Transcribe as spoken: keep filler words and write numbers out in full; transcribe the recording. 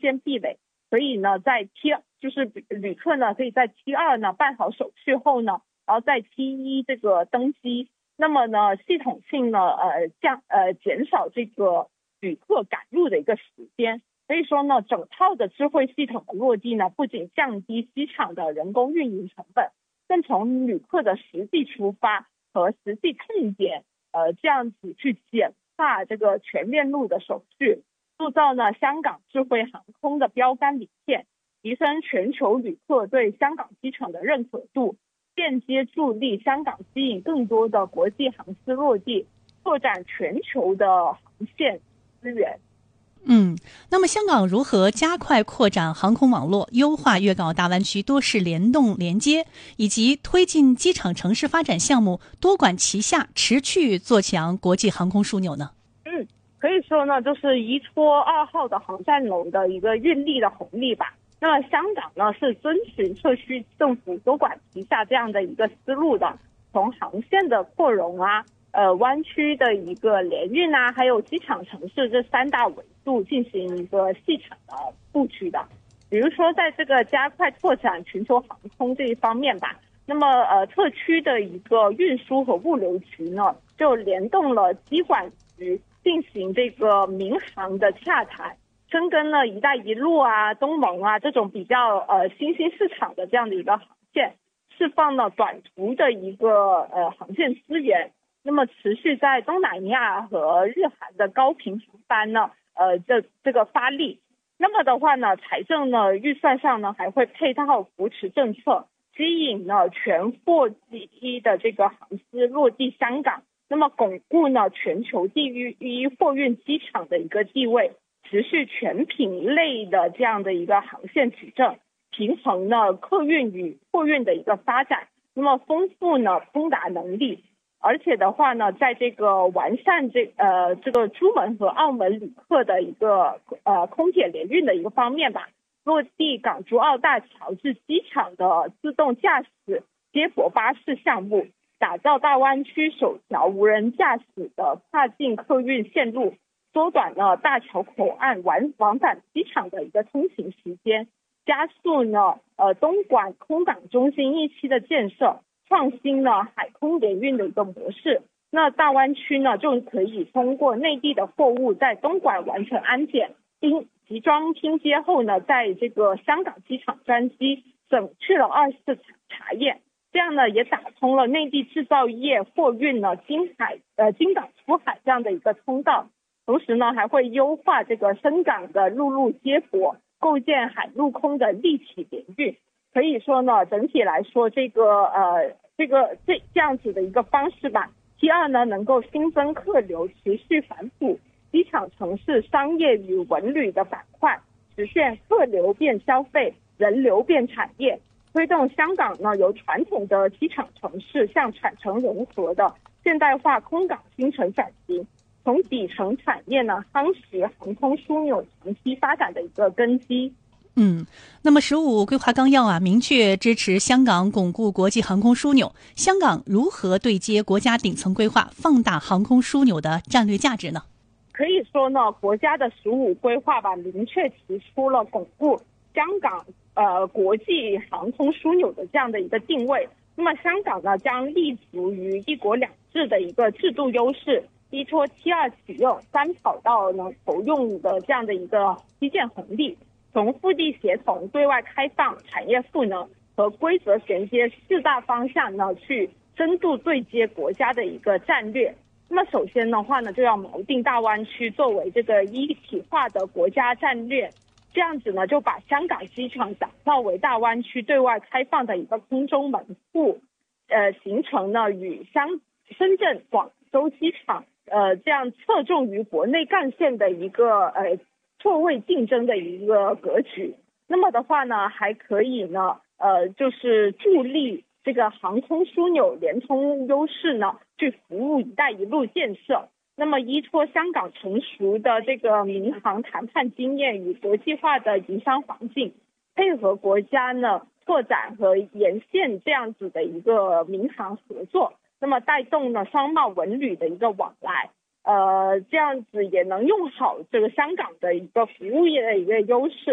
间壁垒，所以呢，在 T 就是旅客呢可以在 T 二呢办好手续后呢，然后在 T 一这个登机，那么呢系统性呢呃降呃减少这个旅客赶路的一个时间。所以说呢，整套的智慧系统的落地呢，不仅降低机场的人工运营成本，更从旅客的实际出发和实际痛点，呃，这样子去简化这个全链路的手续，塑造呢香港智慧航空的标杆理念，提升全球旅客对香港机场的认可度，间接助力香港吸引更多的国际航司落地，拓展全球的航线资源。 嗯，那么香港如何加快扩展航空网络，优化粤港澳大湾区多式联动连接，以及推进机场城市发展项目多管齐下，持续做强国际航空枢纽呢？ 嗯，可以说呢，就是依托二号的航站楼的一个运力的红利吧。那么香港呢是遵循特区政府多管齐下这样的一个思路的，从航线的扩容啊。呃，湾区的一个联运啊，还有机场城市这三大维度进行一个细场的布局的。比如说，在这个加快拓展全球航空这一方面吧，那么呃，特区的一个运输和物流局呢，就联动了机管局进行这个民航的洽谈，深耕了“一带一路”啊、东盟啊这种比较呃新兴市场的这样的一个航线，释放了短途的一个呃航线资源。那么持续在东南亚和日韩的高频航班呢，呃，这这个发力。那么的话呢，财政呢预算上呢还会配套扶持政策，吸引呢全货机的这个航司落地香港，那么巩固呢全球第一货运机场的一个地位，持续全品类的这样的一个航线取证，平衡呢客运与货运的一个发展，那么丰富呢通达能力。而且的话呢，在这个完善这呃这个珠门和澳门旅客的一个呃空铁联运的一个方面吧，落地港珠澳大桥至机场的自动驾驶接驳巴士项目，打造大湾区首条无人驾驶的跨境客运线路，缩短了大桥口岸往往返机场的一个通行时间，加速呢呃东莞空港中心一期的建设。创新了海空联运的一个模式，那大湾区呢就可以通过内地的货物在东莞完成安检、经集装拼接后呢，在这个香港机场专机，省去了二次查验，这样呢也打通了内地制造业货运呢经海呃经港出海这样的一个通道，同时呢还会优化这个深港的陆路接驳，构建海陆空的立体联运。可以说呢，整体来说，这个呃，这个这这样子的一个方式吧。第二呢，能够新增客流，持续反哺机场城市商业与文旅的板块，实现客流变消费，人流变产业，推动香港呢由传统的机场城市向产城融合的现代化空港新城转型，从底层产业呢夯实航空枢纽长期发展的一个根基。 嗯，那么十五规划纲要啊，明确支持香港巩固国际航空枢纽。香港如何对接国家顶层规划，放大航空枢纽的战略价值呢？ 可以说呢，国家的十五规划吧，明确提出了巩固香港呃国际航空枢纽的这样的一个定位。那么香港呢，将立足于一国两制的一个制度优势，依托 T 二启用、三跑道呢投用的这样的一个基建红利。从腹地协同、对外开放、产业赋能和规则衔接四大方向呢，去深度对接国家的一个战略。那么首先的话呢，就要锚定大湾区作为这个一体化的国家战略，这样子呢，就把香港机场打造为大湾区对外开放的一个空中门户，呃，形成呢与香深圳、广州机场呃这样侧重于国内干线的一个呃。错位竞争的一个格局。那么的话呢，还可以呢，呃，就是助力这个航空枢纽联通优势呢，去服务“一带一路”建设。那么依托香港成熟的这个民航谈判经验与国际化的营商环境，配合国家呢拓展和沿线这样子的一个民航合作，那么带动呢商贸文旅的一个往来。呃，这样子也能用好这个香港的一个服务业的一个优势。